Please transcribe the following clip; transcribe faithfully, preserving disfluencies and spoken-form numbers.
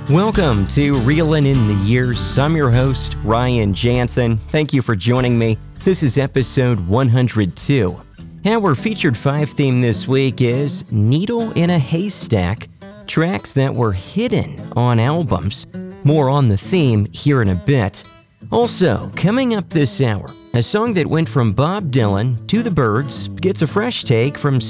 Welcome to Reelin' in the Years. I'm your host, Ryan Jansen. Thank you for joining me. This is episode one hundred two. Our featured five theme this week is Needle in a Haystack, tracks that were hidden on albums. More on the theme here in a bit. Also, coming up this hour, a song that went from Bob Dylan to the Byrds gets a fresh take from